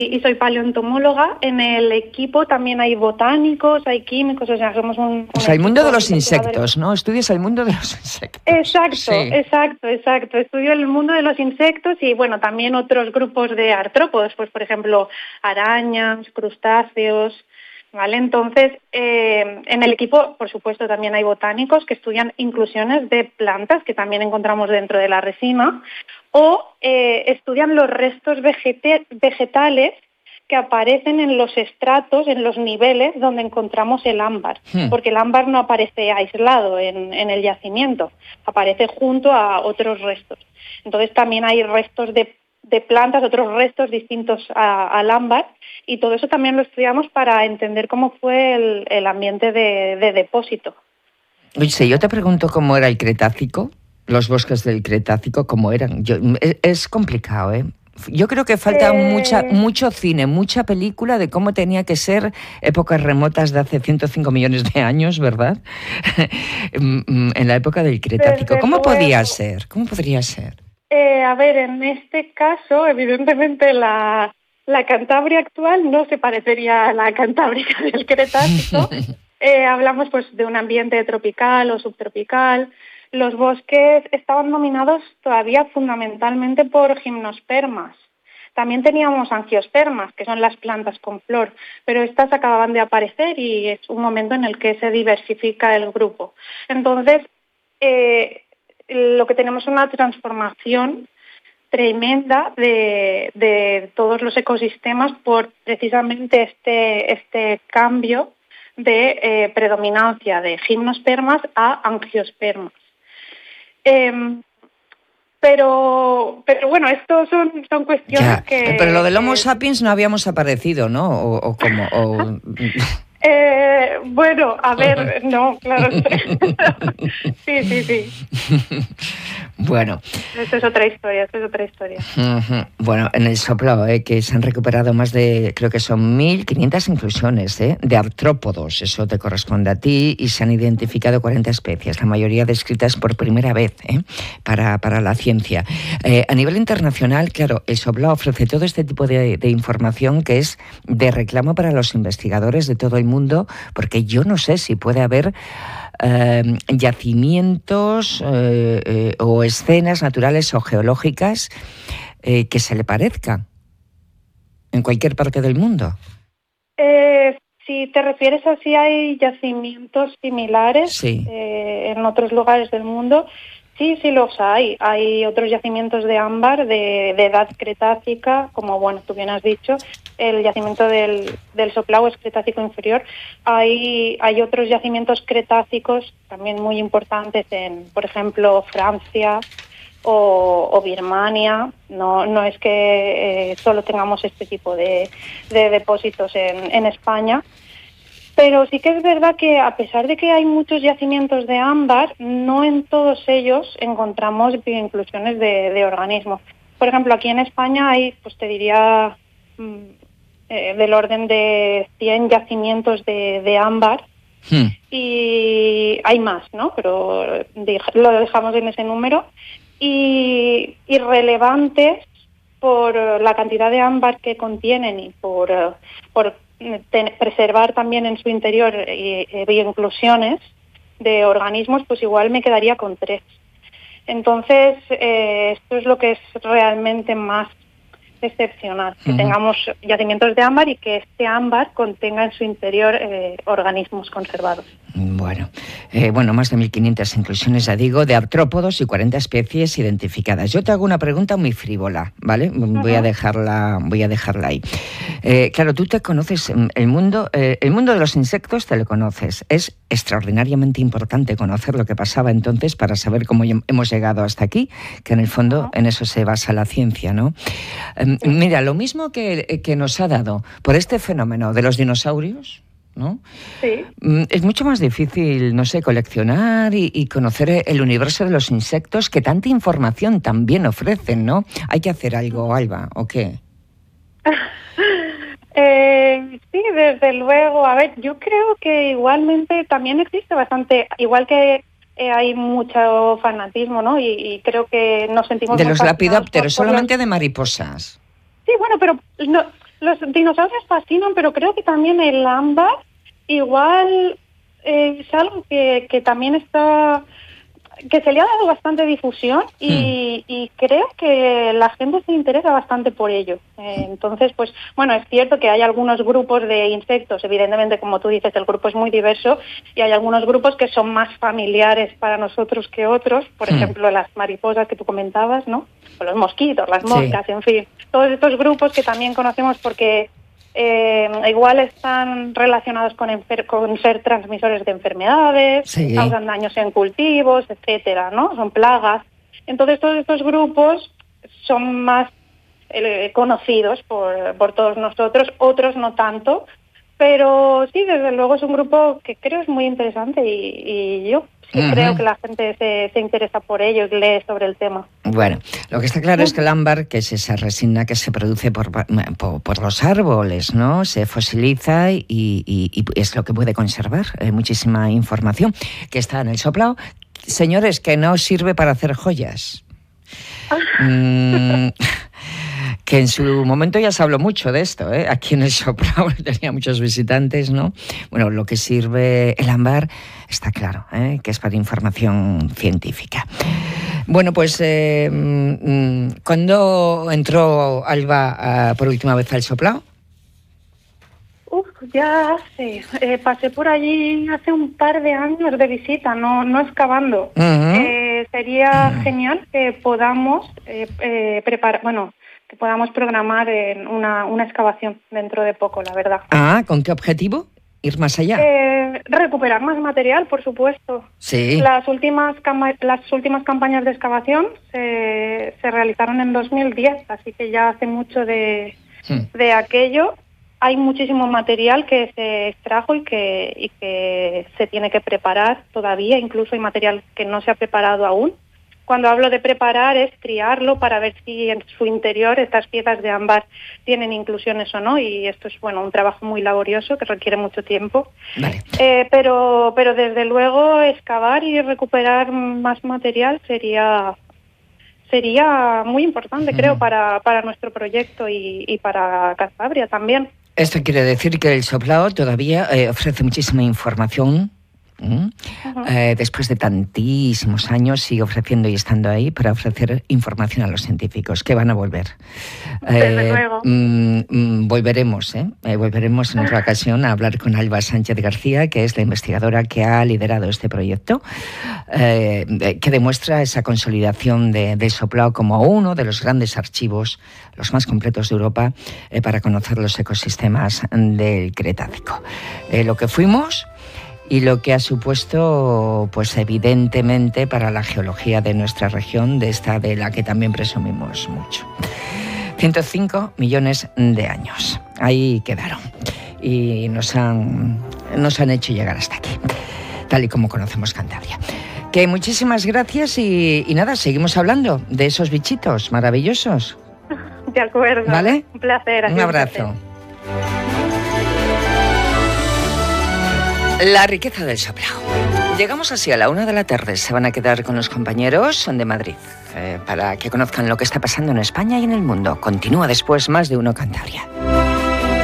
y soy paleoentomóloga. En el equipo también hay botánicos, hay químicos, o sea, somos O sea, el mundo de los insectos, ¿no? Estudias el mundo de los insectos. Exacto, sí. exacto. Estudio el mundo de los insectos y, bueno, también otros grupos de artrópodos, pues, por ejemplo, arañas, crustáceos, ¿vale? Entonces, en el equipo, por supuesto, también hay botánicos que estudian inclusiones de plantas que también encontramos dentro de la resina, o estudian los restos vegetales que aparecen en los estratos, en los niveles donde encontramos el ámbar, porque el ámbar no aparece aislado en el yacimiento, aparece junto a otros restos. Entonces también hay restos de plantas, otros restos distintos al ámbar, y todo eso también lo estudiamos para entender cómo fue el ambiente de depósito. Oye, yo te pregunto cómo era el Cretácico, los bosques del Cretácico, cómo eran. Es complicado, ¿eh? Yo creo que falta mucho cine, mucha película de cómo tenía que ser épocas remotas de hace 105 millones de años, ¿verdad? En la época del Cretácico. ¿Cómo podía ser? ¿Cómo podría ser? A ver, en este caso, evidentemente la Cantabria actual no se parecería a la Cantabria del Cretácico. Hablamos pues de un ambiente tropical o subtropical. Los bosques estaban dominados todavía fundamentalmente por gimnospermas. También teníamos angiospermas, que son las plantas con flor, pero estas acababan de aparecer y es un momento en el que se diversifica el grupo. Entonces, lo que tenemos es una transformación tremenda de todos los ecosistemas por precisamente este cambio de predominancia de gimnospermas a angiospermas. Pero bueno, esto son cuestiones que... Pero lo del Homo sapiens no habíamos aparecido, ¿no? ¿O cómo? Bueno, a ver, no, claro. Sí. Bueno. Eso es otra historia. Bueno, en el Soplao, que se han recuperado más de, creo que son 1.500 inclusiones de artrópodos, eso te corresponde a ti, y se han identificado 40 especies, la mayoría descritas por primera vez para la ciencia. A nivel internacional, claro, el Soplao ofrece todo este tipo de información que es de reclamo para los investigadores de todo el mundo, porque yo no sé si puede haber yacimientos o escenas naturales o geológicas que se le parezcan en cualquier parte del mundo. Si te refieres a si hay yacimientos similares en otros lugares del mundo, sí los hay. Hay otros yacimientos de ámbar de edad cretácica, como bueno, tú bien has dicho, el yacimiento del Soplao es Cretácico inferior. Hay otros yacimientos cretácicos también muy importantes en, por ejemplo, Francia o Birmania. No es que solo tengamos este tipo de depósitos en España. Pero sí que es verdad que, a pesar de que hay muchos yacimientos de ámbar, no en todos ellos encontramos bioinclusiones de organismos. Por ejemplo, aquí en España hay, pues te diría, del orden de 100 yacimientos de ámbar. Y hay más, ¿no? Pero lo dejamos en ese número. Y relevantes por la cantidad de ámbar que contienen y por preservar también en su interior bioinclusiones de organismos, pues igual me quedaría con 3. Entonces, esto es lo que es realmente más excepcional, que tengamos yacimientos de ámbar y que este ámbar contenga en su interior organismos conservados. Bueno, más de 1.500 inclusiones, ya digo, de artrópodos y 40 especies identificadas. Yo te hago una pregunta muy frívola, ¿vale? Voy a dejarla ahí. Claro, tú te conoces el mundo de los insectos, te lo conoces. Es extraordinariamente importante conocer lo que pasaba entonces para saber cómo hemos llegado hasta aquí, que en el fondo en eso se basa la ciencia, ¿no? Mira, lo mismo que nos ha dado por este fenómeno de los dinosaurios, ¿no? Sí. Es mucho más difícil, no sé, coleccionar y conocer el universo de los insectos que tanta información también ofrecen, ¿no? Hay que hacer algo, Alba, ¿o qué? Sí, desde luego. A ver, yo creo que igualmente también existe bastante, igual que hay mucho fanatismo, ¿no? Y creo que nos sentimos de muy los fascinados lepidópteros, solamente de mariposas. Sí, bueno, pero los dinosaurios fascinan, pero creo que también el ámbar igual es algo que también que se le ha dado bastante difusión y creo que la gente se interesa bastante por ello. Entonces, pues bueno, es cierto que hay algunos grupos de insectos, evidentemente, como tú dices, el grupo es muy diverso y hay algunos grupos que son más familiares para nosotros que otros, por ejemplo, las mariposas que tú comentabas, ¿no? O los mosquitos, las moscas, en fin, todos estos grupos que también conocemos porque igual están relacionados con ser transmisores de enfermedades, causan daños en cultivos, etcétera, ¿no? Son plagas. Entonces todos estos grupos son más conocidos por todos nosotros, otros no tanto, pero sí, desde luego es un grupo que creo es muy interesante y yo sí creo que la gente se interesa por ello y lee sobre el tema. Bueno, lo que está claro es que el ámbar, que es esa resina que se produce por los árboles, ¿no? Se fosiliza y es lo que puede conservar. Hay muchísima información que está en el soplao. Señores, que no sirve para hacer joyas. Que en su momento ya se habló mucho de esto, ¿eh? Aquí en el soplao tenía muchos visitantes, ¿no? Bueno, lo que sirve el ámbar está claro, que es para información científica. Bueno, pues, ¿cuándo entró Alba por última vez al soplao? Ya hace. Pasé por allí hace un par de años de visita, no excavando. Sería genial que podamos que podamos programar una excavación dentro de poco, la verdad. ¿Con qué objetivo? ¿Ir más allá? Recuperar más material, por supuesto. Sí. Las últimas campañas de excavación se realizaron en 2010, así que ya hace mucho de aquello. Hay muchísimo material que se extrajo y que se tiene que preparar todavía, incluso hay material que no se ha preparado aún. Cuando hablo de preparar es triarlo para ver si en su interior estas piezas de ámbar tienen inclusiones o no, y esto es un trabajo muy laborioso que requiere mucho tiempo. Vale. Pero desde luego excavar y recuperar más material sería muy importante, creo, para nuestro proyecto y para Cantabria también. Esto quiere decir que el soplao todavía ofrece muchísima información. Después de tantísimos años sigue ofreciendo y estando ahí para ofrecer información a los científicos que van a volver. Desde luego. Volveremos en otra ocasión a hablar con Alba Sánchez García, que es la investigadora que ha liderado este proyecto, que demuestra esa consolidación de soplao como uno de los grandes archivos, los más completos de Europa, para conocer los ecosistemas del Cretácico. Lo que fuimos y lo que ha supuesto, pues evidentemente, para la geología de nuestra región, de la que también presumimos mucho. 105 millones de años. Ahí quedaron. Y nos han hecho llegar hasta aquí, tal y como conocemos Cantabria. Que muchísimas gracias y nada, seguimos hablando de esos bichitos maravillosos. De acuerdo. ¿Vale? Un placer. Un abrazo. La riqueza del soplao. Llegamos así a la 1 de la tarde. Se van a quedar con los compañeros de Madrid para que conozcan lo que está pasando en España y en el mundo. Continúa después Más de Uno Cantabria.